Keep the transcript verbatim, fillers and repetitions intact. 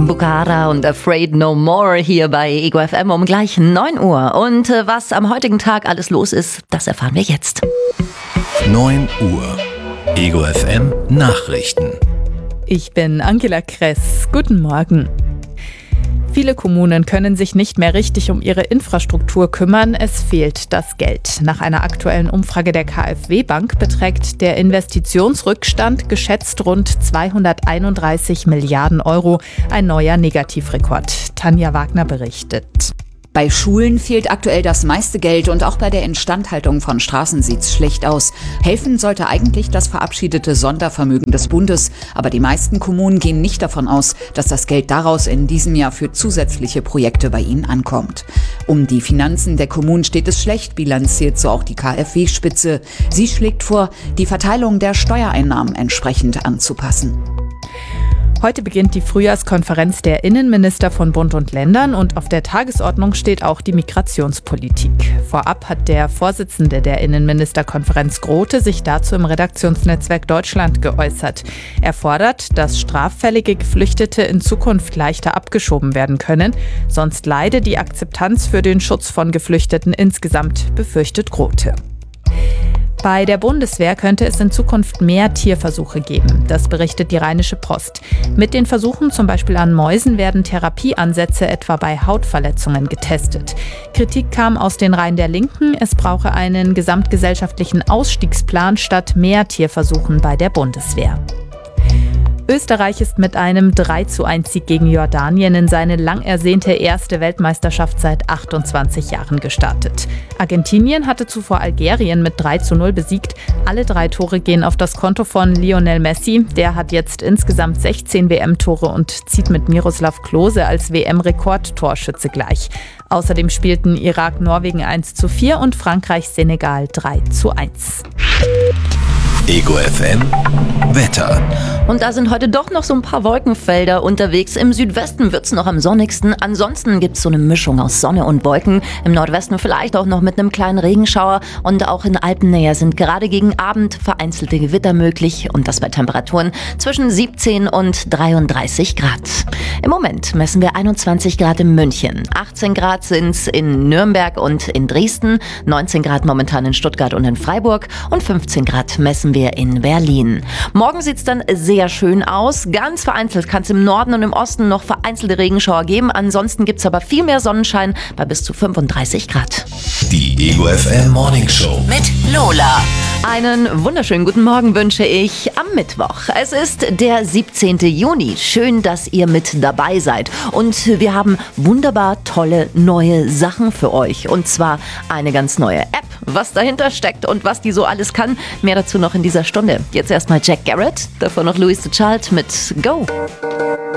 Bukhara und Afraid No More hier bei Ego F M um gleich neun Uhr. Und äh, was am heutigen Tag alles los ist, das erfahren wir jetzt. neun Uhr. Ego F M Nachrichten. Ich bin Angela Kress. Guten Morgen. Viele Kommunen können sich nicht mehr richtig um ihre Infrastruktur kümmern. Es fehlt das Geld. Nach einer aktuellen Umfrage der KfW-Bank beträgt der Investitionsrückstand geschätzt rund zweihunderteinunddreißig Milliarden Euro. Ein neuer Negativrekord. Tanja Wagner berichtet. Bei Schulen fehlt aktuell das meiste Geld und auch bei der Instandhaltung von Straßen sieht's schlecht aus. Helfen sollte eigentlich das verabschiedete Sondervermögen des Bundes. Aber die meisten Kommunen gehen nicht davon aus, dass das Geld daraus in diesem Jahr für zusätzliche Projekte bei ihnen ankommt. Um die Finanzen der Kommunen steht es schlecht, bilanziert so auch die KfW-Spitze. Sie schlägt vor, die Verteilung der Steuereinnahmen entsprechend anzupassen. Heute beginnt die Frühjahrskonferenz der Innenminister von Bund und Ländern und auf der Tagesordnung steht auch die Migrationspolitik. Vorab hat der Vorsitzende der Innenministerkonferenz Grote sich dazu im Redaktionsnetzwerk Deutschland geäußert. Er fordert, dass straffällige Geflüchtete in Zukunft leichter abgeschoben werden können, sonst leide die Akzeptanz für den Schutz von Geflüchteten insgesamt, befürchtet Grote. Bei der Bundeswehr könnte es in Zukunft mehr Tierversuche geben. Das berichtet die Rheinische Post. Mit den Versuchen zum Beispiel an Mäusen werden Therapieansätze etwa bei Hautverletzungen getestet. Kritik kam aus den Reihen der Linken. Es brauche einen gesamtgesellschaftlichen Ausstiegsplan statt mehr Tierversuchen bei der Bundeswehr. Österreich ist mit einem drei zu eins Sieg gegen Jordanien in seine lang ersehnte erste Weltmeisterschaft seit achtundzwanzig Jahren gestartet. Argentinien hatte zuvor Algerien mit drei zu null besiegt. Alle drei Tore gehen auf das Konto von Lionel Messi. Der hat jetzt insgesamt sechzehn W M-Tore und zieht mit Miroslav Klose als W M-Rekordtorschütze gleich. Außerdem spielten Irak Norwegen eins zu vier und Frankreich Senegal drei zu eins. Ego F M Wetter. Und da sind heute doch noch so ein paar Wolkenfelder unterwegs. Im Südwesten wird's noch am sonnigsten. Ansonsten gibt's so eine Mischung aus Sonne und Wolken. Im Nordwesten vielleicht auch noch mit einem kleinen Regenschauer. Und auch in Alpennähe sind gerade gegen Abend vereinzelte Gewitter möglich. Und das bei Temperaturen zwischen siebzehn und dreiunddreißig Grad. Im Moment messen wir einundzwanzig Grad in München. achtzehn Grad sind's in Nürnberg und in Dresden. neunzehn Grad momentan in Stuttgart und in Freiburg. Und fünfzehn Grad messen wir in Berlin. Morgen sieht's dann sehr schön aus. Ganz vereinzelt kann es im Norden und im Osten noch vereinzelte Regenschauer geben. Ansonsten gibt's aber viel mehr Sonnenschein bei bis zu fünfunddreißig Grad. Die Ego F M Morning Show Mit Lola. Einen wunderschönen guten Morgen wünsche ich am Mittwoch. Es ist der siebzehnten Juni. Schön, dass ihr mit dabei seid. Und wir haben wunderbar tolle neue Sachen für euch. Und zwar eine ganz neue App. Was dahinter steckt und was die so alles kann, mehr dazu noch in dieser Stunde. Jetzt erstmal Jack Garrett, davor noch Louis the Child mit Go.